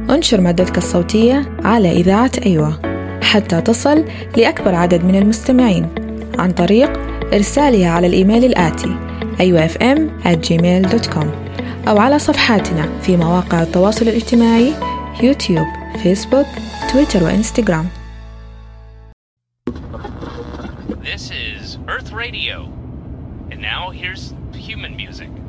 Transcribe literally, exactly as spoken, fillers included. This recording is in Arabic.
انشر مادتك الصوتية على إذاعة أيوة حتى تصل لأكبر عدد من المستمعين عن طريق إرسالها على الإيميل الآتي أيوة إف إم آت جيميل دوت كوم أو على صفحاتنا في مواقع التواصل الاجتماعي يوتيوب، فيسبوك، تويتر وإنستغرام. This is Earth Radio. And now here's human music.